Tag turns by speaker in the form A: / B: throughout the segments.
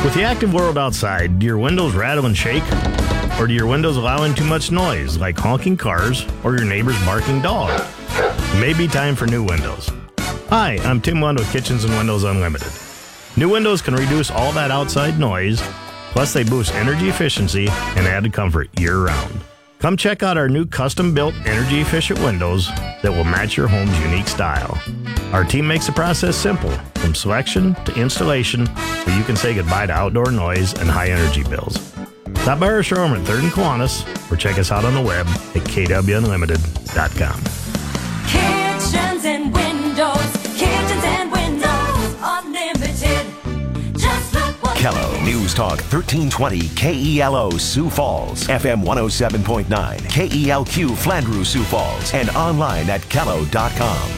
A: With the active world outside, do your windows rattle and shake? Or do your windows allow in too much noise, like honking cars or your neighbor's barking dog? It may be time for new windows. Hi, I'm Tim Wund with Kitchens and Windows Unlimited. New windows can reduce all that outside noise, plus they boost energy efficiency and added comfort year-round. Come check out our new custom-built energy-efficient windows that will match your home's unique style. Our team makes the process simple, from selection to installation, so you can say goodbye to outdoor noise and high-energy bills. Stop by our showroom at 3rd and Kiwanis, or check us out on the web at kwunlimited.com.
B: Kitchens and Windows Unlimited. Just look what
C: Kello News Talk 1320 KELO Sioux Falls, FM 107.9, KELQ Flandreau Sioux Falls, and online at kello.com.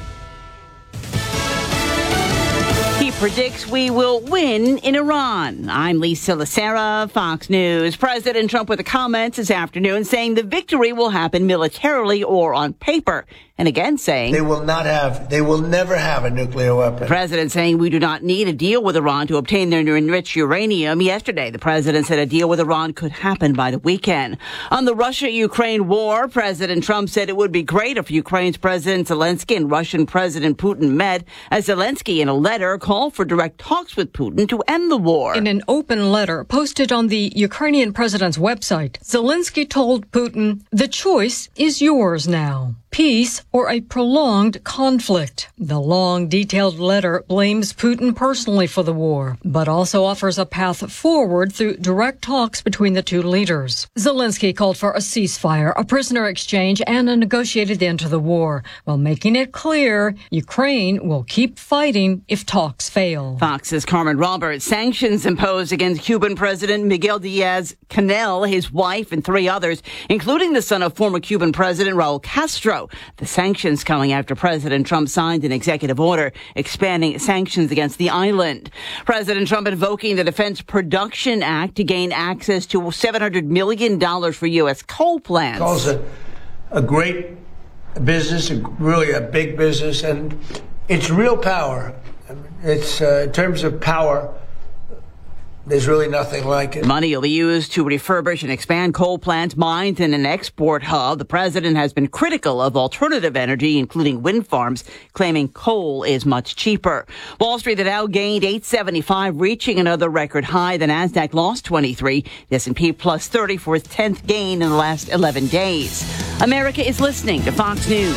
D: He predicts we will win in Iran. I'm Lisa Lacera, Fox News. President Trump with a comment this afternoon saying the victory will happen militarily or on paper. And again saying
E: they will never have a nuclear weapon.
D: The president saying we do not need a deal with Iran to obtain their enriched uranium. Yesterday, the president said a deal with Iran could happen by the weekend. On the Russia-Ukraine war, President Trump said it would be great if Ukraine's President Zelensky and Russian President Putin met, as Zelensky in a letter called for direct talks with Putin to end the war.
F: In an open letter posted on the Ukrainian president's website, Zelensky told Putin, "The choice is yours now. Peace or a prolonged conflict." The long, detailed letter blames Putin personally for the war, but also offers a path forward through direct talks between the two leaders. Zelensky called for a ceasefire, a prisoner exchange, and a negotiated end to the war, while making it clear Ukraine will keep fighting if talks fail.
D: Fox's Carmen Roberts. Sanctions imposed against Cuban President Miguel Diaz-Canel, his wife, and 3 others, including the son of former Cuban President Raul Castro. The sanctions coming after President Trump signed an executive order expanding sanctions against the island. President Trump invoking the Defense Production Act to gain access to $700 million for U.S. coal plants.
E: Calls it a great business, really a big business, and it's real power. It's in terms of power, there's really nothing like it.
D: Money will be used to refurbish and expand coal plants, mines, and an export hub. The president has been critical of alternative energy, including wind farms, claiming coal is much cheaper. Wall Street, the Dow gained 875, reaching another record high. The Nasdaq lost 23. The S&P plus 30 for its 10th gain in the last 11 days. America is listening to Fox News.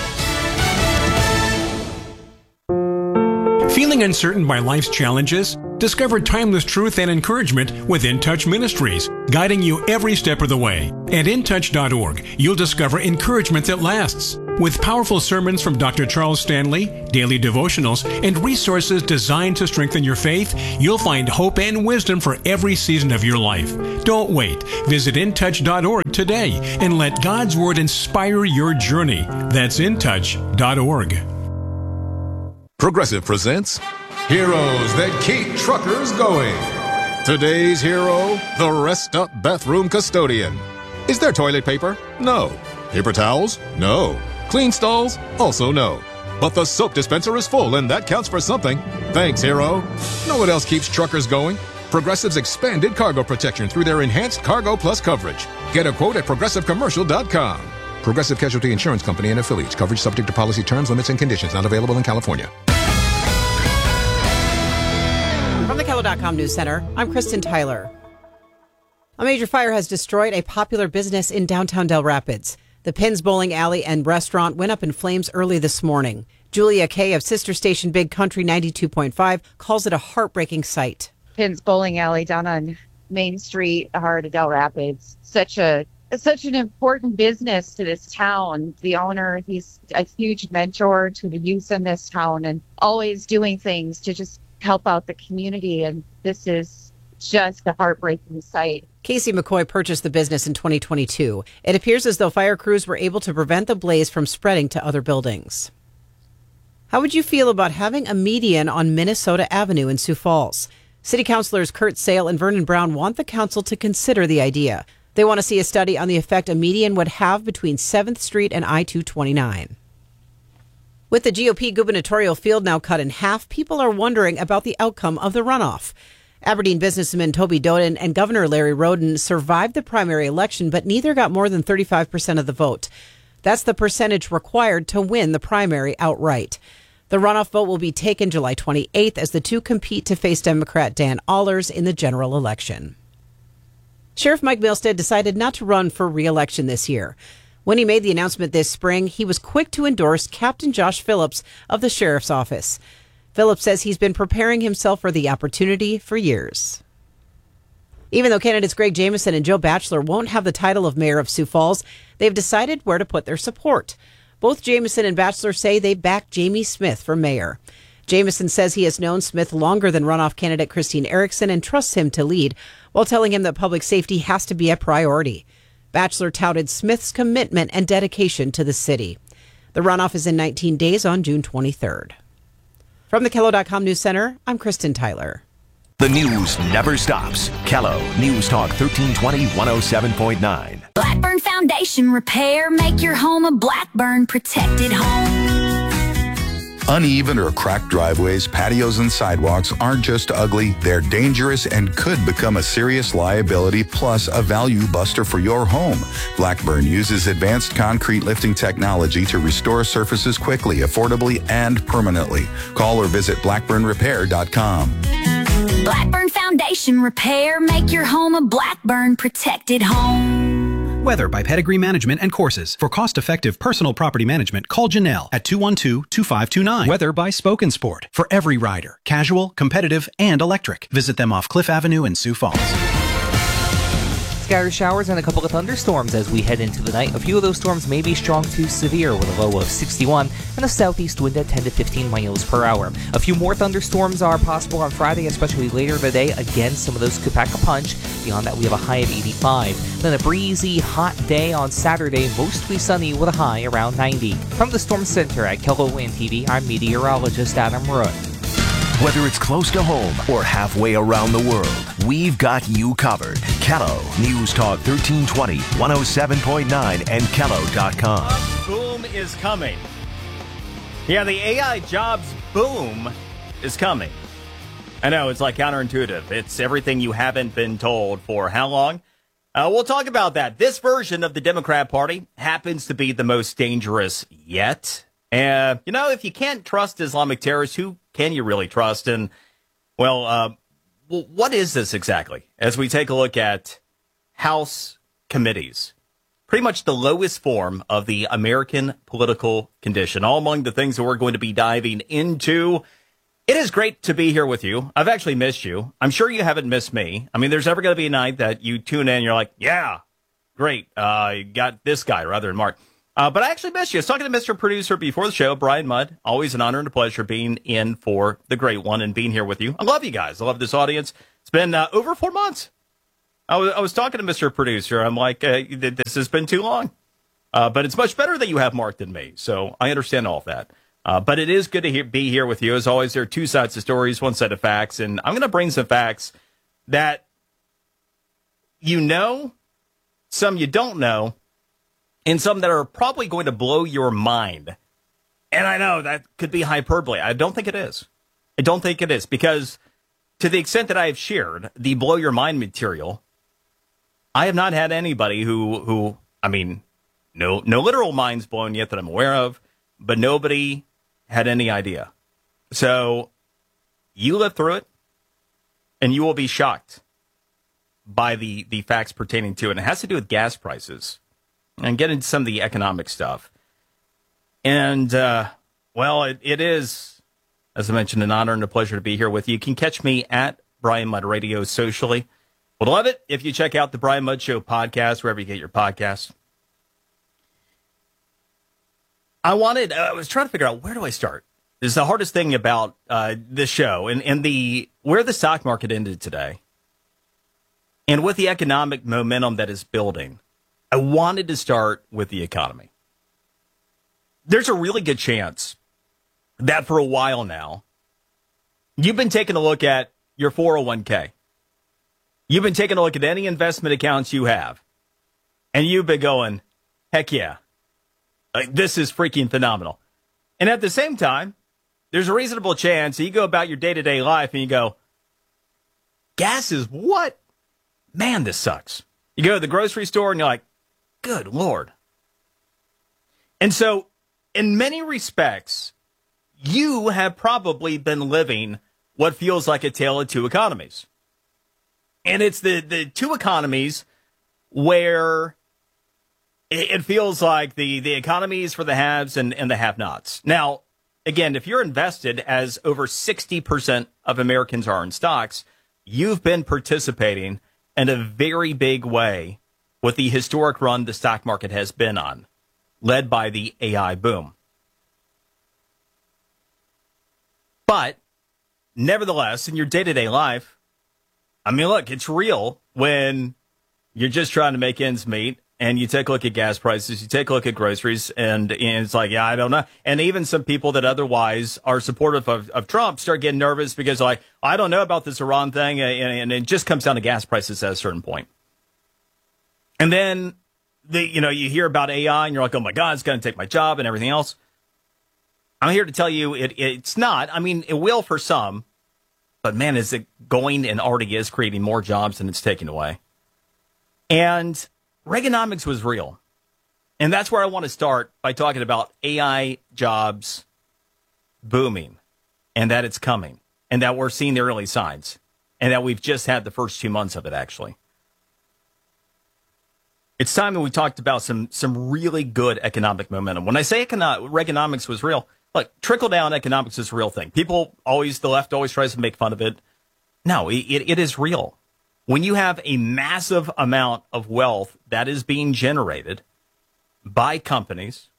G: Feeling uncertain by life's challenges? Discover timeless truth and encouragement with In Touch Ministries, guiding you every step of the way. At intouch.org, you'll discover encouragement that lasts. With powerful sermons from Dr. Charles Stanley, daily devotionals, and resources designed to strengthen your faith, you'll find hope and wisdom for every season of your life. Don't wait. Visit intouch.org today and let God's Word inspire your journey. That's intouch.org.
H: Progressive presents Heroes That Keep Truckers Going. Today's hero, the Rest Up Bathroom Custodian. Is there toilet paper? No. Paper towels? No. Clean stalls? Also no. But the soap dispenser is full, and that counts for something. Thanks, hero. Know what else keeps truckers going? Progressive's expanded cargo protection through their enhanced Cargo Plus coverage. Get a quote at progressivecommercial.com. Progressive Casualty Insurance Company and affiliates. Coverage subject to policy terms, limits, and conditions. Not available in California.
I: From the Kello.com News Center, I'm Kristen Tyler. A major fire has destroyed a popular business in downtown Del Rapids. The Pins Bowling Alley and restaurant went up in flames early this morning. Julia Kay of Sister Station Big Country 92.5 calls it a heartbreaking sight.
J: Pins Bowling Alley down on Main Street, the heart of Del Rapids. Such an important business to this town. The owner, he's a huge mentor to the youth in this town and always doing things to just help out the community. And this is just a heartbreaking sight.
I: Casey McCoy purchased the business in 2022. It appears as though fire crews were able to prevent the blaze from spreading to other buildings. How would you feel about having a median on Minnesota Avenue in Sioux Falls? City councilors Kurt Sale and Vernon Brown want the council to consider the idea. They want to see a study on the effect a median would have between 7th Street and I-229. With the GOP gubernatorial field now cut in half, people are wondering about the outcome of the runoff. Aberdeen businessman Toby Doden and Governor Larry Roden survived the primary election, but neither got more than 35% of the vote. That's the percentage required to win the primary outright. The runoff vote will be taken July 28th as the two compete to face Democrat Dan Allers in the general election. Sheriff Mike Milstead decided not to run for re-election this year. When he made the announcement this spring, he was quick to endorse Captain Josh Phillips of the Sheriff's Office. Phillips says he's been preparing himself for the opportunity for years. Even though candidates Greg Jamieson and Joe Batchelor won't have the title of mayor of Sioux Falls, they've decided where to put their support. Both Jamieson and Batchelor say they back Jamie Smith for mayor. Jamieson says he has known Smith longer than runoff candidate Christine Erickson and trusts him to lead, while telling him that public safety has to be a priority. Batchelor touted Smith's commitment and dedication to the city. The runoff is in 19 days on June 23rd. From the Kello.com News Center, I'm Kristen Tyler.
C: The news never stops. Kello News Talk 1320 107.9.
B: Blackburn Foundation Repair. Make your home a Blackburn protected home.
K: Uneven or cracked driveways, patios, and sidewalks aren't just ugly, they're dangerous and could become a serious liability plus a value buster for your home. Blackburn uses advanced concrete lifting technology to restore surfaces quickly, affordably, and permanently. Call or visit blackburnrepair.com.
B: Blackburn Foundation Repair. Make your home a Blackburn protected home.
L: Weather by Pedigree Management and Courses. For cost-effective personal property management, call Janelle at 212-2529. Weather by Spoken Sport. For every rider, casual, competitive, and electric. Visit them off Cliff Avenue in Sioux Falls.
M: Scattered showers and a couple of thunderstorms as we head into the night. A few of those storms may be strong to severe with a low of 61 and a southeast wind at 10 to 15 miles per hour. A few more thunderstorms are possible on Friday, especially later in the day. Again, some of those could pack a punch. Beyond that, we have a high of 85. Then a breezy, hot day on Saturday, mostly sunny with a high around 90. From the Storm Center at KELOWIN TV, I'm meteorologist Adam Root.
C: Whether it's close to home or halfway around the world, we've got you covered. Kello News Talk 1320 107.9 and Kello.com.
N: A boom is coming. Yeah, the AI jobs boom is coming. I know, it's like counterintuitive. It's everything you haven't been told for how long? We'll talk about that. This version of the Democrat Party happens to be the most dangerous yet. If you can't trust Islamic terrorists, who can you really trust? And, what is this exactly? As we take a look at House committees, pretty much the lowest form of the American political condition, all among the things that we're going to be diving into. It is great to be here with you. I've actually missed you. I'm sure you haven't missed me. I mean, there's ever going to be a night that you tune in and you're like, yeah, great. You got this guy rather than Mark. But I actually missed you. I was talking to Mr. Producer before the show, Brian Mudd. Always an honor and a pleasure being in for the great one and being here with you. I love you guys. I love this audience. It's been over 4 months. I was talking to Mr. Producer. I'm like, this has been too long. But it's much better that you have Mark than me. So I understand all of that. But it is good to be here with you. As always, there are two sides of stories, one set of facts. And I'm going to bring some facts that you know, some you don't know, and some that are probably going to blow your mind. And I know that could be hyperbole. I don't think it is. I don't think it is, because to the extent that I have shared the blow your mind material, I have not had anybody who no literal minds blown yet that I'm aware of, but nobody had any idea. So you live through it, and you will be shocked by the facts pertaining to it. And it has to do with gas prices. And get into some of the economic stuff. And, it is, as I mentioned, an honor and a pleasure to be here with you. You can catch me at Brian Mudd Radio socially. Would love it if you check out the Brian Mudd Show podcast, wherever you get your podcasts. I was trying to figure out, where do I start? This is the hardest thing about this show and where the stock market ended today. And with the economic momentum that is building, I wanted to start with the economy. There's a really good chance that for a while now, you've been taking a look at your 401k. You've been taking a look at any investment accounts you have. And you've been going, heck yeah, this is freaking phenomenal. And at the same time, there's a reasonable chance that you go about your day-to-day life and you go, gas is what? Man, this sucks. You go to the grocery store and you're like, good Lord. And so, in many respects, you have probably been living what feels like a tale of two economies. And it's the two economies where it feels like the economy is for the haves and the have-nots. Now, again, if you're invested, as over 60% of Americans are in stocks, you've been participating in a very big way with the historic run the stock market has been on, led by the AI boom. But nevertheless, in your day-to-day life, I mean, look, it's real when you're just trying to make ends meet and you take a look at gas prices, you take a look at groceries, and it's like, yeah, I don't know. And even some people that otherwise are supportive of Trump start getting nervous because, like, I don't know about this Iran thing, and it just comes down to gas prices at a certain point. And then, you hear about AI, and you're like, oh, my God, it's going to take my job and everything else. I'm here to tell you it's not. I mean, it will for some, but, man, is it going and already is creating more jobs than it's taking away. And Reaganomics was real. And that's where I want to start by talking about AI jobs booming and that it's coming and that we're seeing the early signs and that we've just had the first 2 months of it, actually. It's time that we talked about some really good economic momentum. When I say Reaganomics was real, look, trickle-down economics is a real thing. The left always tries to make fun of it. No, it is real. When you have a massive amount of wealth that is being generated by companies,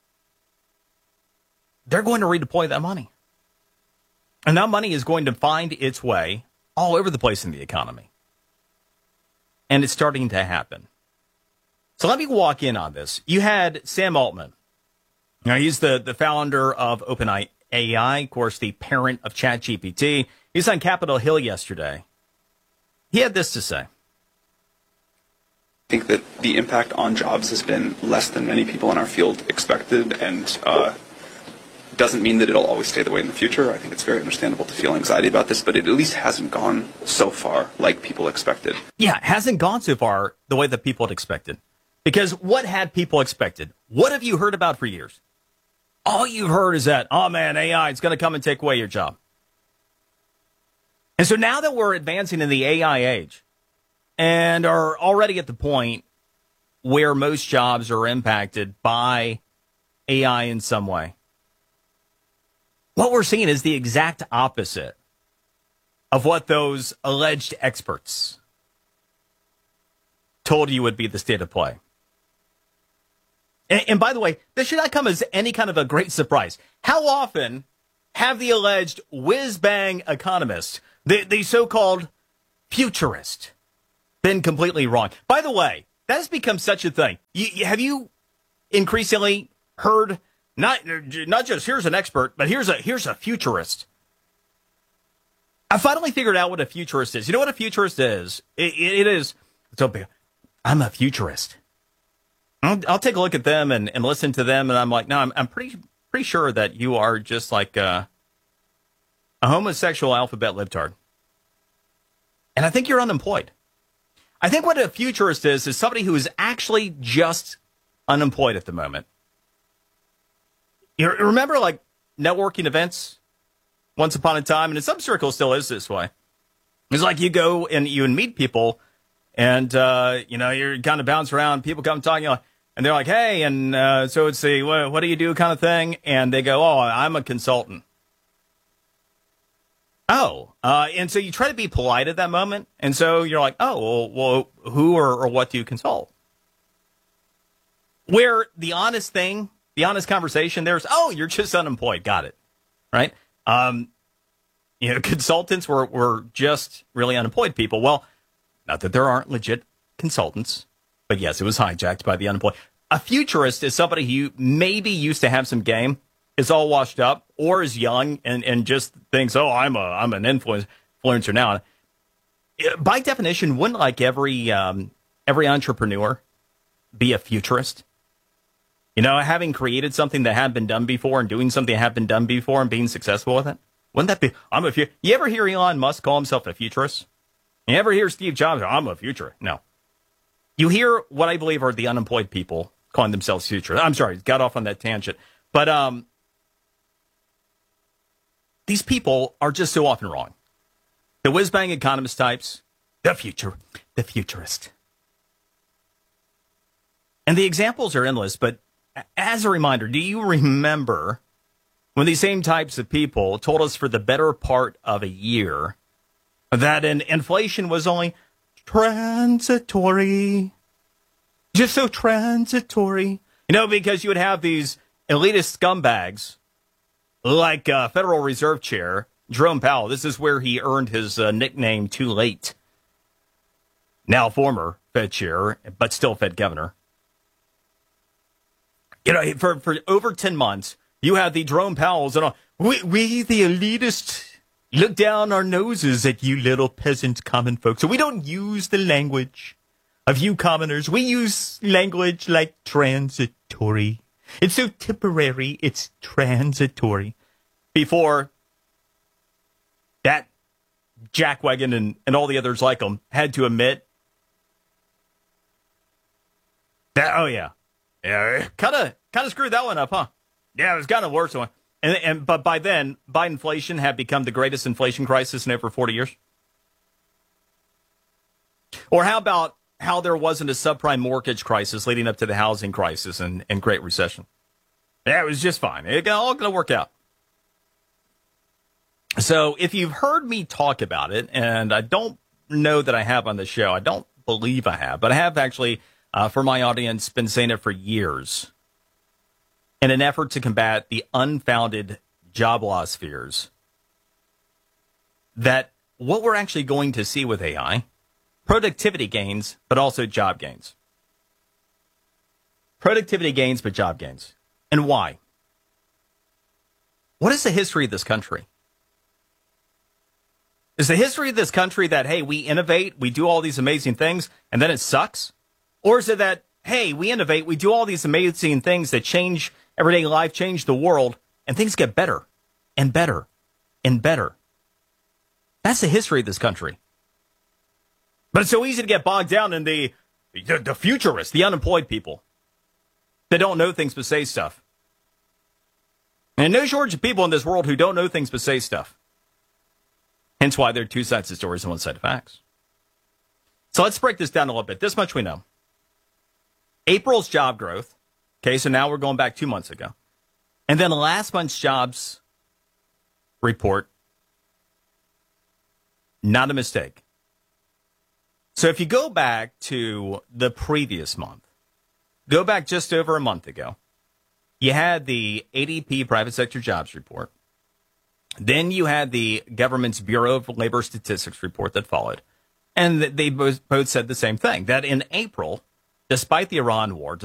N: they're going to redeploy that money. And that money is going to find its way all over the place in the economy. And it's starting to happen. So let me walk in on this. You had Sam Altman. Now, he's the founder of OpenAI, of course, the parent of ChatGPT. He's on Capitol Hill yesterday. He had this to say.
O: I think that the impact on jobs has been less than many people in our field expected, and doesn't mean that it'll always stay the way in the future. I think it's very understandable to feel anxiety about this, but it at least hasn't gone so far like people expected.
N: Yeah, it hasn't gone so far the way that people had expected. Because what had people expected? What have you heard about for years? All you've heard is that, oh man, AI is going to come and take away your job. And so now that we're advancing in the AI age and are already at the point where most jobs are impacted by AI in some way, what we're seeing is the exact opposite of what those alleged experts told you would be the state of play. And by the way, this should not come as any kind of a great surprise. How often have the alleged whiz-bang economists, the so-called futurist, been completely wrong? By the way, that has become such a thing. Have you increasingly heard not just here's an expert, but here's a futurist? I finally figured out what a futurist is. You know what a futurist is? It is. I'm a futurist. I'll take a look at them and listen to them, and I'm like, no, I'm pretty sure that you are just like a homosexual alphabet libtard. And I think you're unemployed. I think what a futurist is somebody who is actually just unemployed at the moment. You remember, like, networking events once upon a time, and in some circles still is this way. It's like you go and you meet people, and, you're kind of bounce around, people come talking, and they're like, hey, and so it's the, what do you do kind of thing? And they go, oh, I'm a consultant. Oh, and so you try to be polite at that moment. And so you're like, oh, well who or what do you consult? Where the honest conversation there's, oh, you're just unemployed. Got it. Right. Consultants were just really unemployed people. Well, not that there aren't legit consultants, but yes, it was hijacked by the unemployed. A futurist is somebody who maybe used to have some game, is all washed up, or is young and just thinks, oh, I'm an influencer now. By definition, wouldn't like every entrepreneur be a futurist? Having created something that had been done before and doing something that had been done before and being successful with it. Wouldn't that be? You ever hear Elon Musk call himself a futurist? You ever hear Steve Jobs? I'm a futurist. No. You hear what I believe are the unemployed people calling themselves futurists. I'm sorry, got off on that tangent. But these people are just so often wrong. The whiz-bang economist types, the futurist. And the examples are endless, but as a reminder, do you remember when these same types of people told us for the better part of a year that inflation was only transitory? Just so transitory. You know, because you would have these elitist scumbags like Federal Reserve Chair Jerome Powell. This is where he earned his nickname Too Late. Now former Fed chair, but still Fed governor. You know, for over 10 months, you have the Jerome Powells and all. We the elitists, look down our noses at you little peasant common folks. So we don't use the language of you commoners. We use language like transitory. It's so temporary, it's transitory. Before that jackwagon and all the others like them had to admit that, oh yeah, kind of screwed that one up, huh? Yeah, it was kind of worse one. But by then, Biden inflation had become the greatest inflation crisis in over 40 years. Or how about how there wasn't a subprime mortgage crisis leading up to the housing crisis and Great Recession? Yeah, it was just fine. It's all going to work out. So if you've heard me talk about it, and I don't know that I have on the show, I don't believe I have, but I have actually, for my audience, been saying it for years in an effort to combat the unfounded job loss fears that what we're actually going to see with AI, productivity gains, but also job gains. Productivity gains, but job gains. And why? What is the history of this country? Is the history of this country that, hey, we innovate, we do all these amazing things, and then it sucks? Or is it that, hey, we innovate, we do all these amazing things that change everyday life, change the world, and things get better and better and better? That's the history of this country. But it's so easy to get bogged down in the futurists, the unemployed people that don't know things but say stuff. And no shortage of people in this world who don't know things but say stuff. Hence why there are two sides of stories and one side of facts. So let's break this down a little bit. This much we know. April's job growth. Okay, so now we're going back 2 months ago. And then last month's jobs report. Not a mistake. So if you go back to the previous month, go back just over a month ago, you had the ADP private sector jobs report. Then you had the government's Bureau of Labor Statistics report that followed. And they both said the same thing, that in April, despite the Iran war,